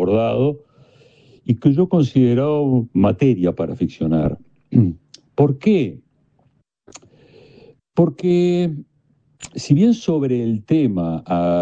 abordado y que yo considero materia para ficcionar. ¿Por qué? Porque si bien sobre el tema,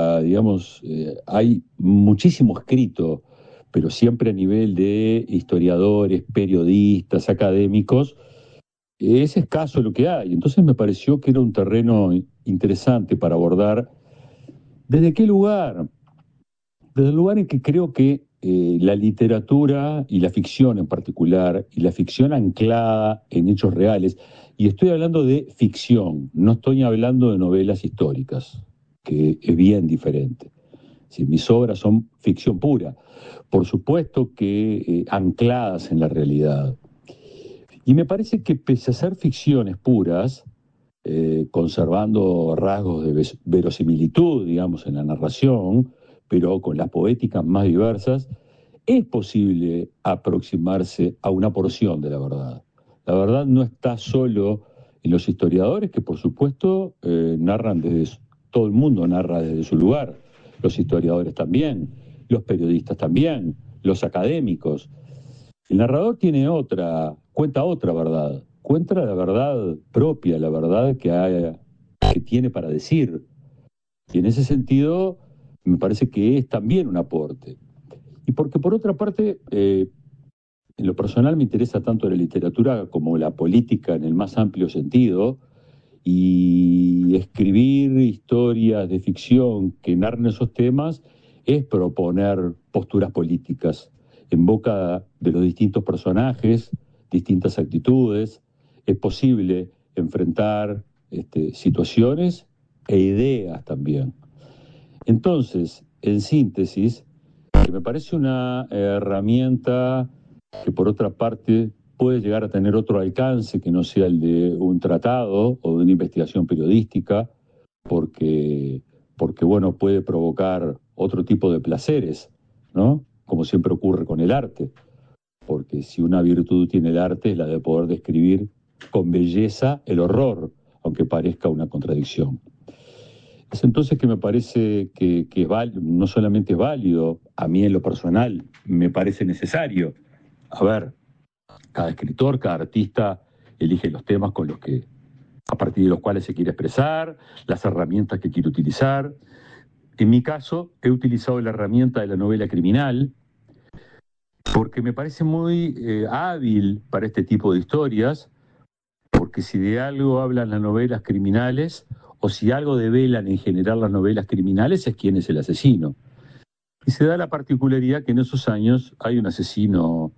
hay muchísimo escrito, pero siempre a nivel de historiadores, periodistas, académicos, es escaso lo que hay. Entonces me pareció que era un terreno interesante para abordar. ¿Desde qué lugar? Desde el lugar en que creo que la literatura y la ficción en particular, y la ficción anclada en hechos reales, y estoy hablando de ficción, no estoy hablando de novelas históricas, que es bien diferente. Si mis obras son ficción pura, por supuesto que ancladas en la realidad. Y me parece que pese a ser ficciones puras, conservando rasgos de verosimilitud, digamos, en la narración, pero con las poéticas más diversas, es posible aproximarse a una porción de la verdad. La verdad no está solo en los historiadores, que por supuesto narran todo el mundo narra desde su lugar, los historiadores también, los periodistas también, los académicos. El narrador cuenta otra verdad, cuenta la verdad propia, la verdad que tiene para decir. Y en ese sentido, me parece que es también un aporte. Y porque por otra parte, en lo personal me interesa tanto la literatura como la política en el más amplio sentido, y escribir historias de ficción que narren esos temas es proponer posturas políticas en boca de los distintos personajes, distintas actitudes. Es posible enfrentar situaciones e ideas también. Entonces, en síntesis, que me parece una herramienta que por otra parte puede llegar a tener otro alcance que no sea el de un tratado o de una investigación periodística, porque bueno, puede provocar otro tipo de placeres, ¿no? Como siempre ocurre con el arte, porque si una virtud tiene el arte es la de poder describir con belleza el horror, aunque parezca una contradicción. Es entonces que me parece que no solamente es válido, a mí en lo personal me parece necesario. A ver, cada escritor, cada artista elige los temas a partir de los cuales se quiere expresar, las herramientas que quiere utilizar. En mi caso, he utilizado la herramienta de la novela criminal, porque me parece muy hábil para este tipo de historias, porque si de algo hablan las novelas criminales, o si algo develan en general las novelas criminales, es quién es el asesino. Y se da la particularidad que en esos años hay un asesino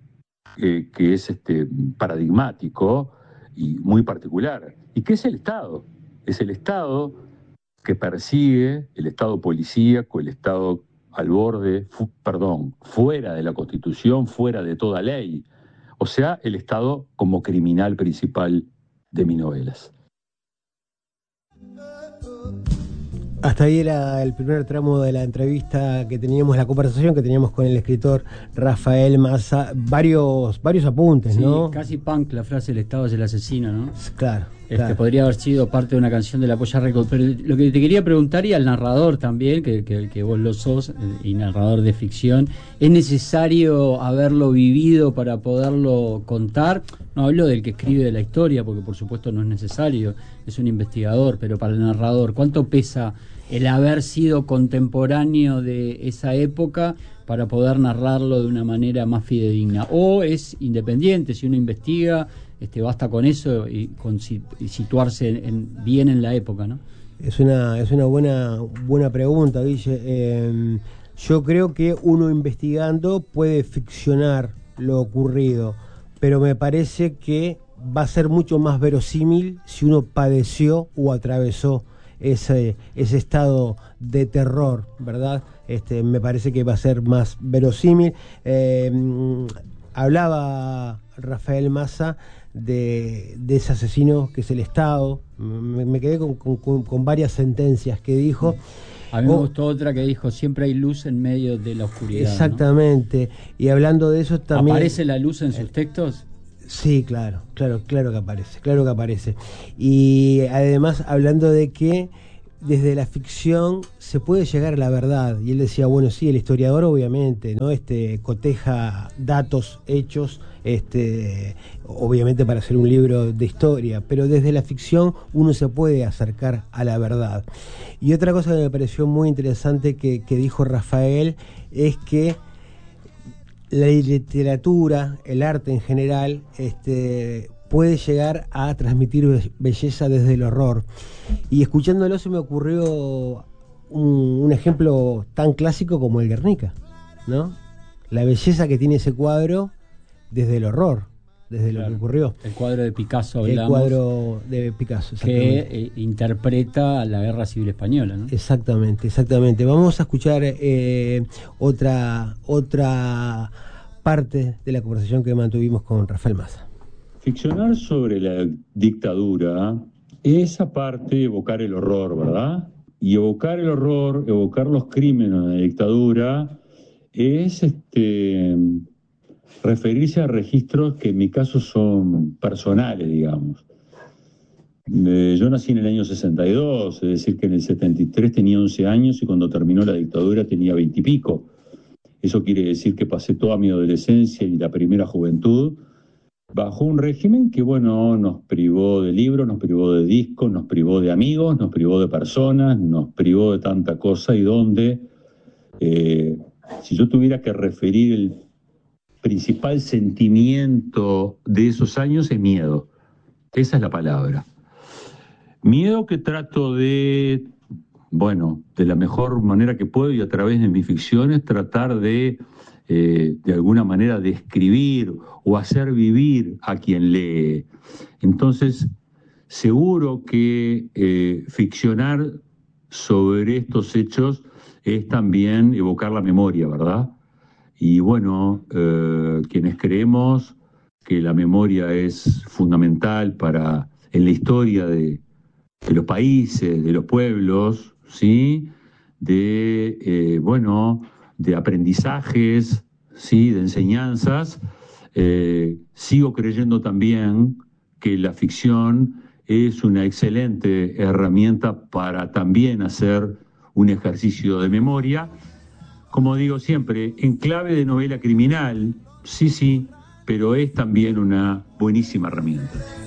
que es paradigmático y muy particular, y que es el Estado. Es el Estado que persigue, el Estado policíaco, el Estado al borde, fuera de la Constitución, fuera de toda ley. O sea, el Estado como criminal principal de mis novelas. Hasta ahí era el primer tramo de la entrevista que teníamos, la conversación que teníamos con el escritor Rafael Mazza. Varios apuntes, ¿no? Sí, casi punk la frase "el Estado es el asesino", ¿no? Claro. Podría haber sido parte de una canción de la Polla Record. Pero lo que te quería preguntar, y al narrador también, que vos lo sos, y narrador de ficción, ¿es necesario haberlo vivido para poderlo contar? No hablo del que escribe de la historia, porque por supuesto no es necesario, es un investigador, pero para el narrador, ¿cuánto pesa el haber sido contemporáneo de esa época para poder narrarlo de una manera más fidedigna? ¿O es independiente? Si uno investiga, basta con eso y con situarse bien en la época, ¿no? Es una buena pregunta, Guille. Yo creo que uno investigando puede ficcionar lo ocurrido, pero me parece que va a ser mucho más verosímil si uno padeció o atravesó ese estado de terror, ¿verdad? Me parece que va a ser más verosímil. Hablaba Rafael Mazza de ese asesino que es el Estado. Me quedé con varias sentencias que dijo. A mí me gustó otra que dijo: siempre hay luz en medio de la oscuridad. Exactamente, ¿no? Y hablando de eso también... ¿Aparece la luz en sus textos? Sí, claro que aparece. Y además hablando de que desde la ficción se puede llegar a la verdad. Y él decía, bueno, sí, el historiador obviamente, ¿no? Coteja datos, hechos, obviamente para hacer un libro de historia, pero desde la ficción uno se puede acercar a la verdad. Y otra cosa que me pareció muy interesante que dijo Rafael es que la literatura, el arte en general, puede llegar a transmitir belleza desde el horror. Y escuchándolo se me ocurrió un ejemplo tan clásico como el Guernica, ¿no? La belleza que tiene ese cuadro desde el horror, desde lo que ocurrió. El cuadro de Picasso, hablamos. El cuadro de Picasso, que interpreta la Guerra Civil Española, ¿no? Exactamente, exactamente. Vamos a escuchar otra parte de la conversación que mantuvimos con Rafael Mazza. Ficcionar sobre la dictadura es aparte evocar el horror, ¿verdad? Y evocar el horror, evocar los crímenes de la dictadura es referirse a registros que en mi caso son personales, digamos. Yo nací en el año 62, es decir, que en el 73 tenía 11 años y cuando terminó la dictadura tenía 20 y pico. Eso quiere decir que pasé toda mi adolescencia y la primera juventud bajo un régimen que, bueno, nos privó de libros, nos privó de discos, nos privó de amigos, nos privó de personas, nos privó de tanta cosa y donde, si yo tuviera que referir el principal sentimiento de esos años, es miedo. Esa es la palabra. Miedo que trato de, bueno, de la mejor manera que puedo y a través de mis ficciones tratar de alguna manera describir o hacer vivir a quien lee. Entonces, seguro que ficcionar sobre estos hechos es también evocar la memoria, ¿verdad? Y bueno, quienes creemos que la memoria es fundamental en la historia de los países, de los pueblos, ¿sí? De aprendizajes, ¿sí? De enseñanzas, sigo creyendo también que la ficción es una excelente herramienta para también hacer un ejercicio de memoria. Como digo siempre, en clave de novela criminal, sí, pero es también una buenísima herramienta.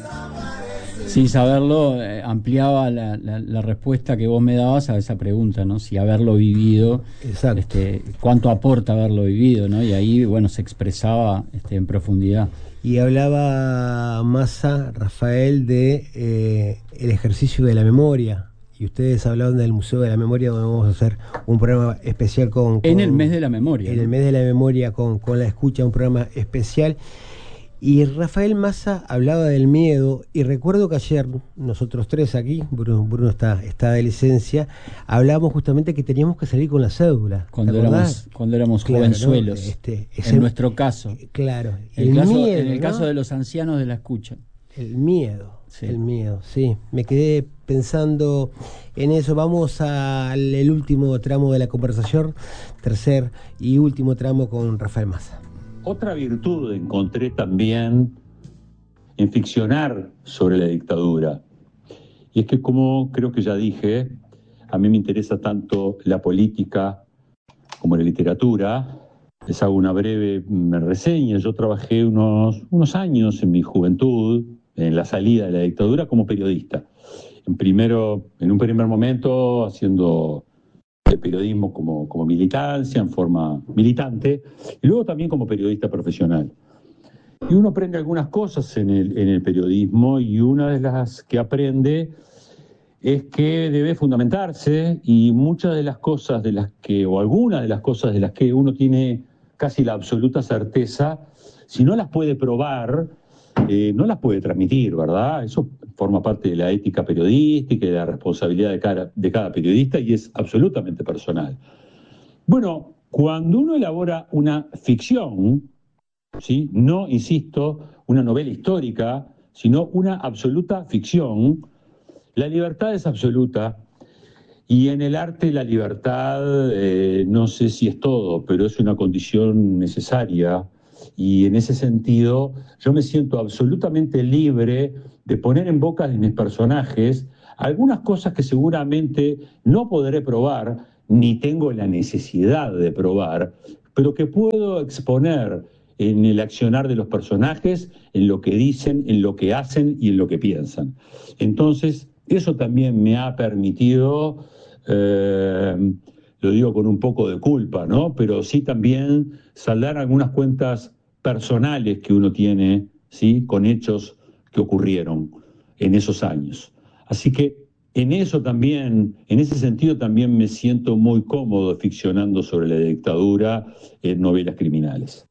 Sin saberlo, ampliaba la respuesta que vos me dabas a esa pregunta, ¿no? Si haberlo vivido, cuánto aporta haberlo vivido, ¿no? Y ahí, bueno, se expresaba en profundidad. Y hablaba Mazza, Rafael, de el ejercicio de la memoria. Y ustedes hablaban del Museo de la Memoria, donde vamos a hacer un programa especial en el mes de la memoria. En el mes de la memoria, con la escucha, un programa especial. Y Rafael Mazza hablaba del miedo, y recuerdo que ayer nosotros tres aquí, Bruno está de licencia, hablábamos justamente que teníamos que salir con la cédula. Cuando éramos jovenzuelos, ¿no? En nuestro caso. Claro. En el caso de los ancianos de la escucha. El miedo, sí. Me quedé pensando en eso. Vamos al último tramo de la conversación, tercer y último tramo con Rafael Mazza. Otra virtud encontré también en ficcionar sobre la dictadura. Y es que, como creo que ya dije, a mí me interesa tanto la política como la literatura. Les hago una breve reseña. Yo trabajé unos años en mi juventud, en la salida de la dictadura, como periodista. En un primer momento haciendo periodismo como militancia, en forma militante, y luego también como periodista profesional. Y uno aprende algunas cosas en el periodismo, y una de las que aprende es que debe fundamentarse, y muchas de las cosas algunas de las cosas de las que uno tiene casi la absoluta certeza, si no las puede probar, no las puede transmitir, ¿verdad? Eso forma parte de la ética periodística y de la responsabilidad de cada periodista, y es absolutamente personal. Bueno, cuando uno elabora una ficción, ¿sí? No, insisto, una novela histórica, sino una absoluta ficción, la libertad es absoluta, y en el arte la libertad, no sé si es todo, pero es una condición necesaria. Y en ese sentido, yo me siento absolutamente libre de poner en boca de mis personajes algunas cosas que seguramente no podré probar, ni tengo la necesidad de probar, pero que puedo exponer en el accionar de los personajes, en lo que dicen, en lo que hacen y en lo que piensan. Entonces, eso también me ha permitido, lo digo con un poco de culpa, ¿no? Pero sí también saldar algunas cuentas personales que uno tiene, ¿sí? Con hechos que ocurrieron en esos años. Así que en eso también, en ese sentido también me siento muy cómodo ficcionando sobre la dictadura en novelas criminales.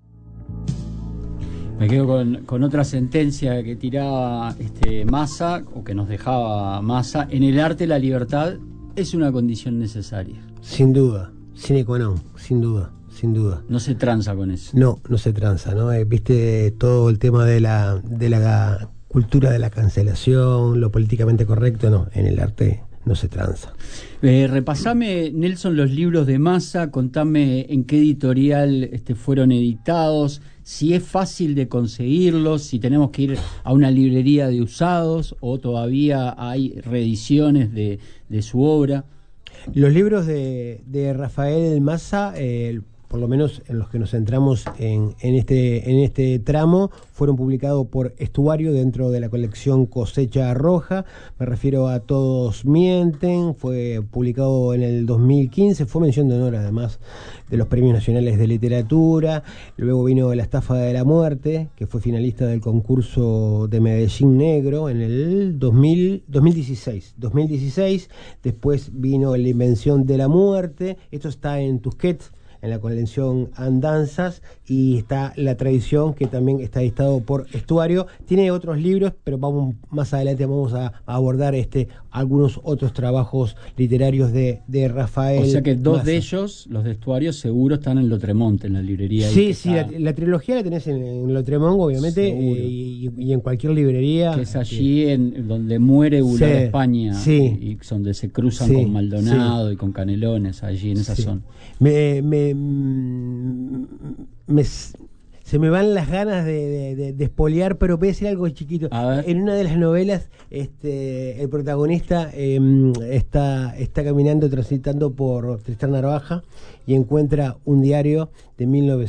Me quedo con otra sentencia que tiraba Massa, o que nos dejaba Massa: en el arte la libertad es una condición necesaria. Sin duda, sine qua non, sin duda. No se tranza con eso. No se tranza, ¿no? Viste todo el tema de la cultura de la cancelación, lo políticamente correcto, no, en el arte no se tranza. Repasame, Nelson, los libros de Massa, contame en qué editorial fueron editados, si es fácil de conseguirlos, si tenemos que ir a una librería de usados o todavía hay reediciones de su obra. Los libros de Rafael Massa, por lo menos en los que nos centramos en este tramo, fueron publicados por Estuario dentro de la colección Cosecha Roja. Me refiero a Todos Mienten, fue publicado en el 2015, fue mención de honor además de los Premios Nacionales de Literatura. Luego vino La Estafa de la Muerte, que fue finalista del concurso de Medellín Negro en el 2016. Después vino La Invención de la Muerte, esto está en Tusquets, en la colección Andanzas, y está La Tradición, que también está editado por Estuario. Tiene otros libros, pero más adelante vamos a abordar algunos otros trabajos literarios de Rafael. O sea que dos Massa. de ellos, los de Estuario, seguro están en Lotremont, en la librería. Sí, la trilogía la tenés en Lotremont, obviamente, y en cualquier librería. Que es allí en donde muere Goulart de España, y donde se cruzan con Maldonado y con Canelones, allí en esa zona. Se me van las ganas de espolear, pero voy a decir algo chiquito. En una de las novelas, el protagonista está caminando, transitando por Tristán Narvaja, y encuentra un diario de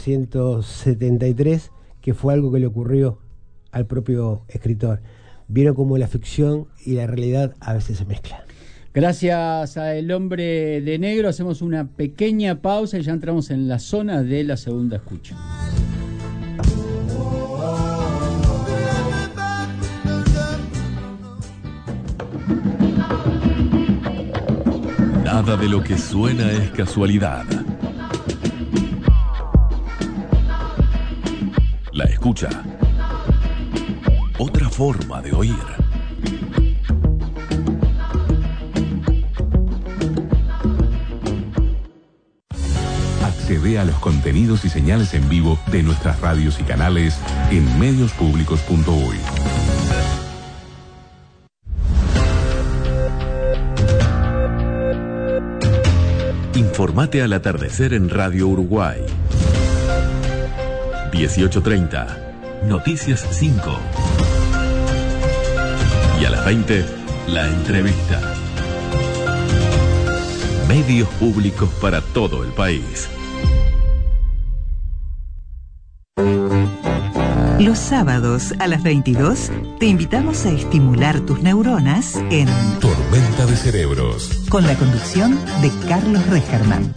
1973, que fue algo que le ocurrió al propio escritor. Vieron cómo la ficción y la realidad a veces se mezclan. Gracias a El Hombre de Negro, hacemos una pequeña pausa y ya entramos en la zona de la segunda escucha. Nada de lo que suena es casualidad. La escucha. Otra forma de oír. Accede a los contenidos y señales en vivo de nuestras radios y canales en mediospublicos.uy. Informate al atardecer en Radio Uruguay. 18:30, Noticias 5. Y a las 20, La Entrevista. Medios públicos para todo el país. Los sábados a las 22 te invitamos a estimular tus neuronas en Tormenta de Cerebros, con la conducción de Carlos Regerman.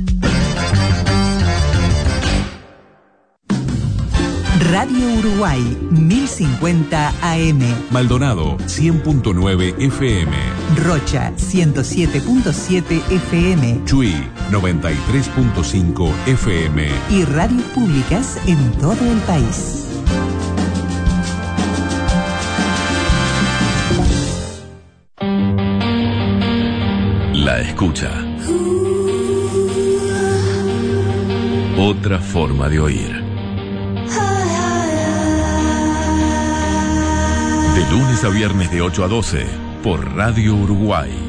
Radio Uruguay 1050 AM, Maldonado 100.9 FM, Rocha 107.7 FM, Chuy 93.5 FM y radios públicas en todo el país. La escucha. Otra forma de oír. De lunes a viernes de 8 a 12 por Radio Uruguay.